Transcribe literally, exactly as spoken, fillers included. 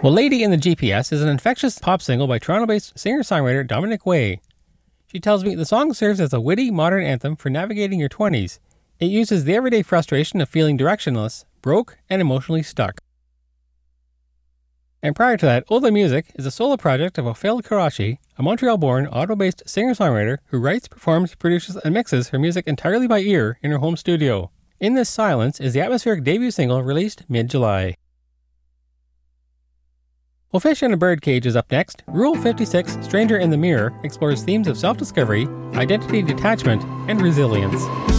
Well, Lady in the G P S is an infectious pop single by Toronto-based singer-songwriter Dominic Way. She tells me the song serves as a witty, modern anthem for navigating your twenties. It uses the everyday frustration of feeling directionless, broke, and emotionally stuck. And prior to that, Old Music is a solo project of Ophélie Karachi, a Montreal-born, Ottawa-based singer-songwriter who writes, performs, produces, and mixes her music entirely by ear in her home studio. In This Silence is the atmospheric debut single released mid-July. Well, Fish in a Birdcage is up next. Rule fifty-six, Stranger in the Mirror, explores themes of self-discovery, identity detachment, and resilience.